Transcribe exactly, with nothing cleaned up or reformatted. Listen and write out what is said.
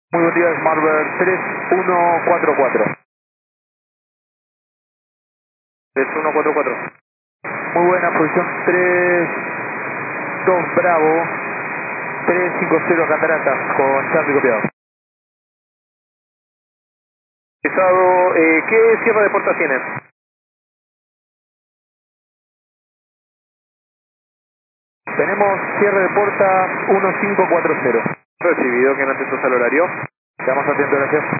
Muy buen día, Smartbird tres uno cuatro cuatro. tres uno cuatro cuatro. Muy buena, posición tres dos Bravo, tres cinco cero Cataratas, con Charlie copiado. Pesado, eh, ¿qué cierre de puerta tienen? Tenemos cierre de puerta uno cinco cuatro cero. Recibido, que no atentos al horario. Estamos atentos, gracias.